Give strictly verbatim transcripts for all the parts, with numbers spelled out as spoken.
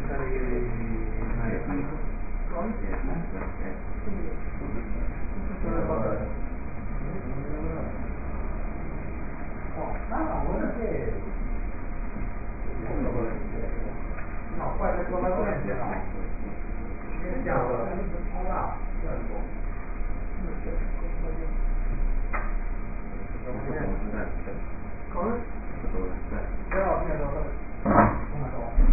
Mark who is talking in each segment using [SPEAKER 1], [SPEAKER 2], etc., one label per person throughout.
[SPEAKER 1] No, poi le trovazioni no. Mettiamo là. Come? Però mi hanno una cosa.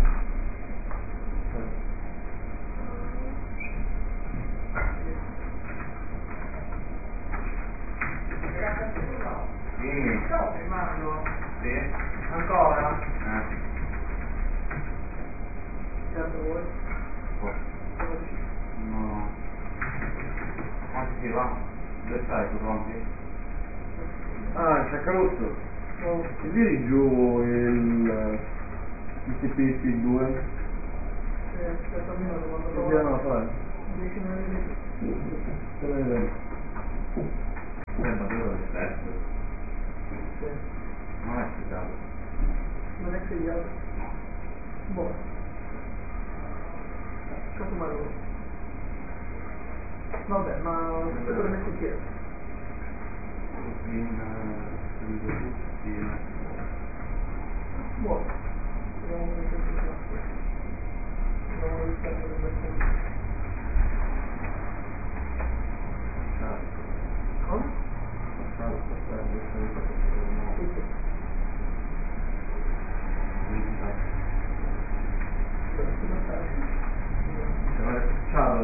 [SPEAKER 2] Dimmi.
[SPEAKER 1] Ciao, Mario.
[SPEAKER 2] Sì?
[SPEAKER 1] Ancora?
[SPEAKER 2] Eh.
[SPEAKER 1] Certo voi?
[SPEAKER 2] No. Quanti si va? Dove stai tu pronti?
[SPEAKER 3] Ah, Sciacalotto. Oh. E vieni giù il I T P C due?
[SPEAKER 1] Sì, aspetta un minuto quando
[SPEAKER 3] Che
[SPEAKER 1] trovo.
[SPEAKER 3] dobbiamo fare?
[SPEAKER 1] dieci minuti.
[SPEAKER 3] Te ne vedo.
[SPEAKER 2] Sembra dove è perso.
[SPEAKER 1] Sì.
[SPEAKER 2] Non è figato.
[SPEAKER 1] Non è figliato. Boh. Cosa mai lo vabbè, ma che te lo metti in chiesa?
[SPEAKER 2] In in due tutti.
[SPEAKER 1] Buono. Vediamo come si fa. Vediamo il tempo del bersaglio.
[SPEAKER 2] Ah.
[SPEAKER 1] Come?